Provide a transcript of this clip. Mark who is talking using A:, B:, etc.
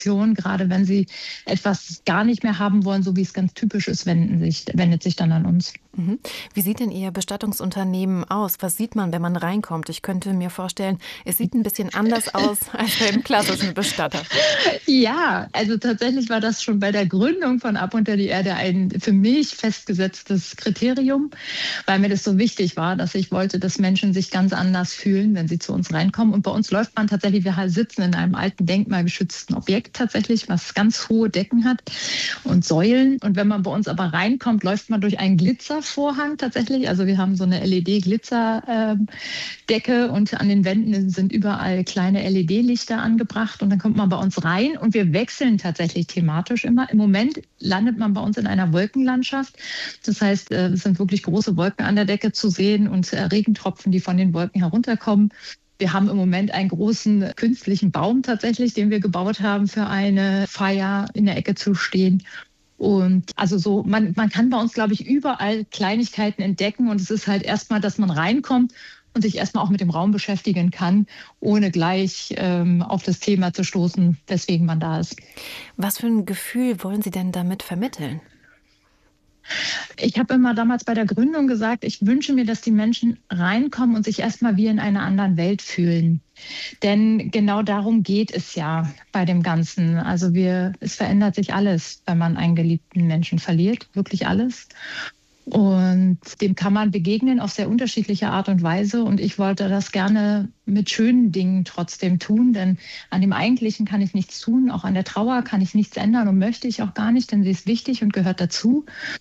A: Gerade wenn sie etwas gar nicht mehr haben wollen, so wie es ganz typisch ist, wendet sich dann an uns.
B: Mhm. Wie sieht denn Ihr Bestattungsunternehmen aus? Was sieht man, wenn man reinkommt? Ich könnte mir vorstellen, es sieht ein bisschen anders aus als beim klassischen Bestatter.
A: Ja, also tatsächlich war das schon bei der Gründung von Ab unter die Erde ein für mich festgesetztes Kriterium, weil mir das so wichtig war, dass ich wollte, dass Menschen sich ganz anders fühlen, wenn sie zu uns reinkommen. Und bei uns läuft man tatsächlich, wir sitzen in einem alten denkmalgeschützten Objekt tatsächlich, was ganz hohe Decken hat und Säulen. Und wenn man bei uns aber reinkommt, läuft man durch einen Glitzervorhang tatsächlich. Also wir haben so eine LED-Glitzerdecke und an den Wänden sind überall kleine LED-Lichter angebracht. Und dann kommt man bei uns rein und wir wechseln tatsächlich thematisch immer. Im Moment landet man bei uns in einer Wolkenlandschaft. Das heißt, es sind wirklich große Wolken an der Decke zu sehen und Regentropfen, die von den Wolken herunterkommen. Wir haben im Moment einen großen künstlichen Baum tatsächlich, den wir gebaut haben, für eine Feier in der Ecke zu stehen. Und also so, man kann bei uns, glaube ich, überall Kleinigkeiten entdecken. Und es ist halt erstmal, dass man reinkommt und sich erstmal auch mit dem Raum beschäftigen kann, ohne gleich auf das Thema zu stoßen, weswegen man da ist.
B: Was für ein Gefühl wollen Sie denn damit vermitteln?
A: Ich habe immer damals bei der Gründung gesagt, ich wünsche mir, dass die Menschen reinkommen und sich erstmal wie in einer anderen Welt fühlen. Denn genau darum geht es ja bei dem Ganzen. Also es verändert sich alles, wenn man einen geliebten Menschen verliert, wirklich alles. Und dem kann man begegnen auf sehr unterschiedliche Art und Weise. Und ich wollte das gerne mit schönen Dingen trotzdem tun, denn an dem Eigentlichen kann ich nichts tun. Auch an der Trauer kann ich nichts ändern und möchte ich auch gar nicht, denn sie ist wichtig und gehört dazu.